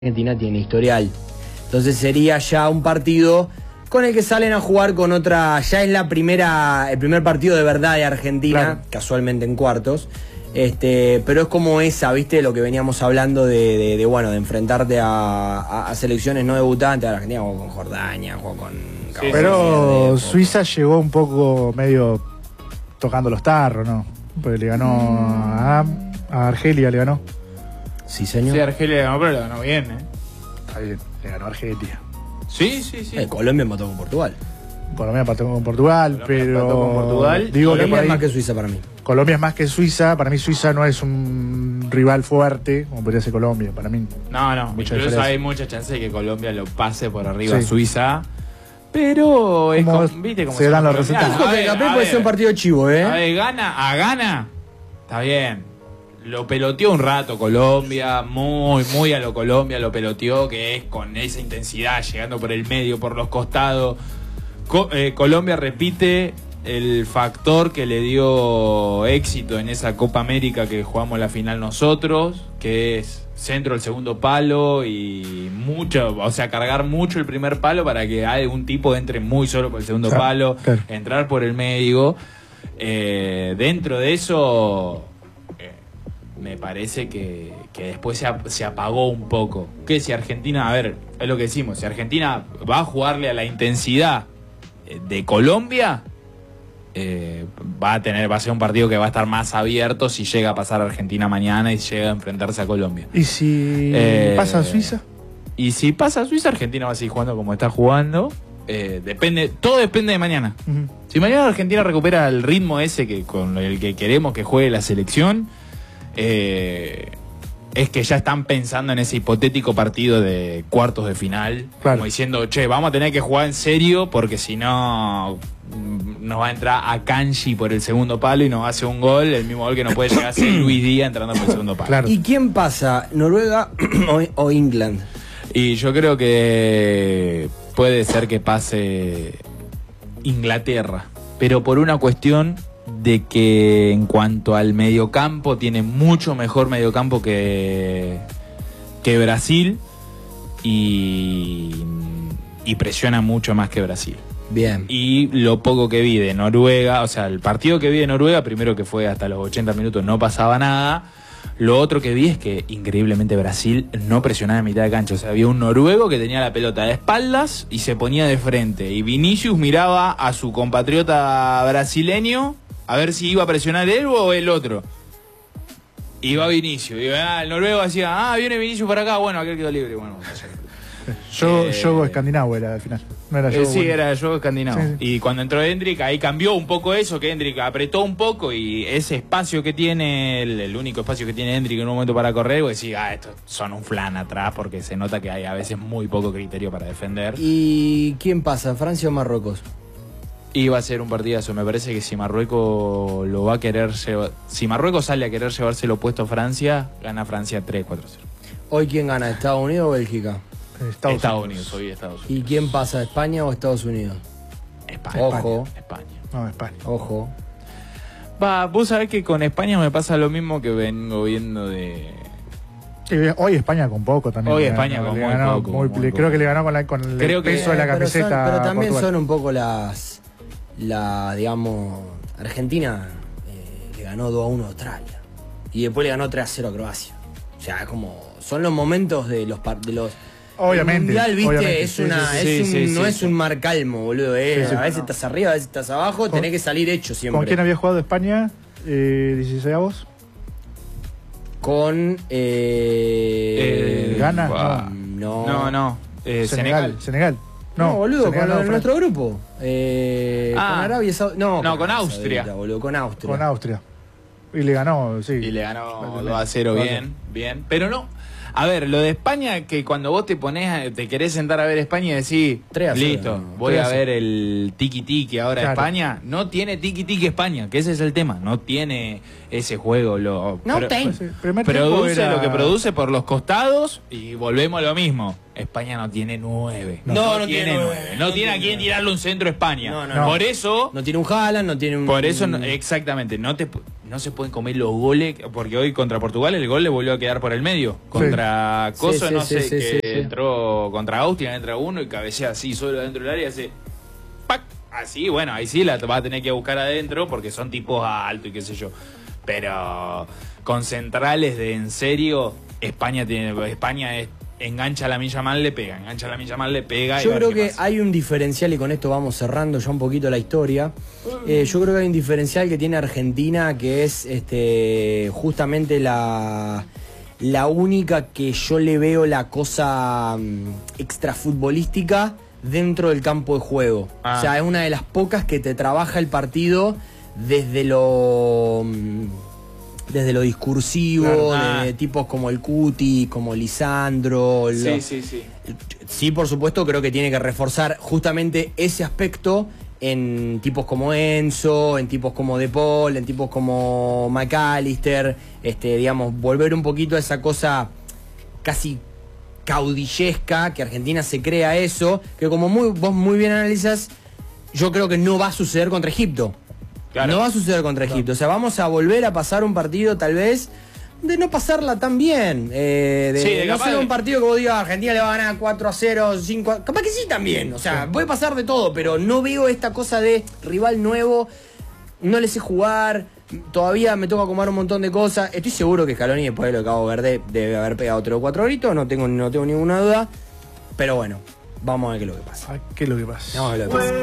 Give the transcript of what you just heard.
Argentina tiene historial. Entonces sería ya un partido con el que salen a jugar con otra. Ya es el primer partido de verdad de Argentina, claro, casualmente en cuartos. Pero es como esa, ¿viste? Lo que veníamos hablando de enfrentarte a selecciones no debutantes. Ahora Argentina jugó con Jordania, jugó con sí, pero Suiza llegó un poco medio tocando los tarros, ¿no? Porque le ganó a Argelia, le ganó. Sí, señor. Sí, Argelia le ganó, pero le ganó bien, ¿eh? Está bien, le ganó a Argelia. Sí, sí, sí. Colombia empató con Portugal. Colombia empató con Portugal, pero... Con Portugal. Digo, Colombia es más que Suiza para mí. Colombia es más que Suiza. Para mí Suiza no es un rival fuerte, como podría ser Colombia, para mí. No. Mucha incluso diferencia. hay mucha chance de que Colombia lo pase por arriba a Sí. Suiza. Pero es Como ¿viste cómo se dan los colombianos? resultados? Ojo que Capé puede ser un partido chivo, ¿eh? A ver, gana. Está bien. Lo peloteó un rato Colombia, muy a lo Colombia lo peloteó, que es con esa intensidad, llegando por el medio, por los costados. Colombia repite el factor que le dio éxito en esa Copa América que jugamos la final nosotros, que es centro al segundo palo y cargar mucho el primer palo para que algún tipo entre muy solo por el segundo palo, claro. Entrar por el medio. Dentro de eso... me parece que después se apagó un poco. Que si Argentina, a ver, es lo que decimos, si Argentina va a jugarle a la intensidad de Colombia, va a ser un partido que va a estar más abierto si llega a pasar a Argentina mañana y llega a enfrentarse a Colombia. ¿Y si pasa a Suiza? Y si pasa a Suiza, Argentina va a seguir jugando como está jugando. Todo depende de mañana. Si mañana Argentina recupera el ritmo ese con el que queremos que juegue la selección, es que ya están pensando en ese hipotético partido de cuartos de final, claro, como diciendo, vamos a tener que jugar en serio porque si no nos va a entrar a Kanji por el segundo palo y nos va a hacer un gol, el mismo gol que no puede llegar a ser Luis Díaz entrando por el segundo palo. Claro. ¿Y quién pasa? ¿Noruega o England? Y yo creo que puede ser que pase Inglaterra, pero por una cuestión de que en cuanto al mediocampo tiene mucho mejor mediocampo que Brasil y presiona mucho más que Brasil. Bien. Y lo poco que vi de Noruega, o sea, el partido que vi de Noruega, primero que fue hasta los 80 minutos, no pasaba nada. Lo otro que vi es que increíblemente Brasil no presionaba en mitad de cancha. O sea, había un noruego que tenía la pelota de espaldas y se ponía de frente. Y Vinicius miraba a su compatriota brasileño a ver si iba a presionar él o el otro. Iba Vinicius. Y el noruego hacía, viene Vinicius para acá. Bueno, aquel quedó libre. Bueno, Juego escandinavo era al final. No era juego era el juego escandinavo. Sí. Y cuando entró Hendrik, ahí cambió un poco eso, que Hendrik apretó un poco y ese espacio que tiene, el único espacio que tiene Hendrik en un momento para correr, vos decís, estos son un flan atrás, porque se nota que hay a veces muy poco criterio para defender. ¿Y quién pasa? ¿Francia o Marruecos? Y va a ser un partidazo. Me parece que si Marruecos lo va a querer si Marruecos sale a querer llevarse lo opuesto a Francia, gana Francia 3-4-0. ¿Hoy quién gana? ¿Estados Unidos o Bélgica? Estados Unidos, hoy Estados Unidos. ¿Y quién pasa? ¿España o Estados Unidos? España. Ojo. España. No, España. Ojo. Vos sabés que con España me pasa lo mismo que vengo viendo de... Hoy España con poco también. Hoy España con muy poco. Muy creo que le ganó con el peso de la camiseta. Pero también Portugal. son un poco digamos, Argentina le ganó 2-1 a Australia. Y después le ganó 3-0 a Croacia. O sea, son los momentos de los Obviamente. El mundial, viste, obviamente. no es un mar calmo, boludo. A veces no. estás arriba, a veces estás abajo, tenés que salir hecho siempre. ¿Con quién había jugado España? 16avos. Con ¿Ghana? No. Senegal. No, boludo, Senegal, con nuestro grupo. Con Arabia Saudita. No, con Austria. Saudita, boludo, con Austria. Con Austria. Y le ganó, sí. Y le ganó 2-0 bien. Pero no. A ver, lo de España, que cuando vos te querés sentar a ver España y decís, 3-0, listo, voy 3-0. a ver el tiki-tiki ahora. Claro. España no tiene tiki-tiki España, que ese es el tema. No tiene ese juego. Primer Produce tiempo era... lo que produce por los costados y volvemos a lo mismo. España no tiene 9. No tiene 9. No tiene a quién tirarle un centro a España. No. Por eso... No tiene un Haaland, no tiene un... Por eso, exactamente, no se pueden comer los goles, porque hoy contra Portugal el gol le volvió a quedar por el medio. Contra Coso, entró contra Austria, entra uno y cabecea así, solo dentro del área, hace... ¡pac! Así, bueno, ahí sí la va a tener que buscar adentro, porque son tipos altos y qué sé yo. Pero con centrales de en serio, España es... engancha la milla mal, le pega, engancha la milla mal, le pega. Yo creo que hay un diferencial, y con esto vamos cerrando ya un poquito la historia. Yo creo que hay un diferencial que tiene Argentina, que es justamente la única que yo le veo la cosa extrafutbolística dentro del campo de juego. O sea, es una de las pocas que te trabaja el partido desde lo discursivo, claro, de tipos como el Cuti, como Lisandro. Sí. Sí, por supuesto, creo que tiene que reforzar justamente ese aspecto en tipos como Enzo, en tipos como De Paul, en tipos como McAllister, digamos, volver un poquito a esa cosa casi caudillesca, que Argentina se crea eso, que como vos muy bien analizas, yo creo que no va a suceder contra Egipto. Claro. No va a suceder contra Egipto. O sea, vamos a volver a pasar un partido tal vez de no pasarla tan bien. De no ser un partido que vos digas Argentina le va a ganar 4-0, 5... Capaz que sí también. O sea, puede pasar de todo, pero no veo esta cosa de rival nuevo, no le sé jugar, todavía me toca comer un montón de cosas. Estoy seguro que Scaloni, después de lo que Cabo Verde, debe haber pegado 3 o 4 gritos, no tengo ninguna duda. Pero bueno, vamos a ver qué es lo que pasa. ¿Qué es lo que pasa? Vamos a ver lo que pasa.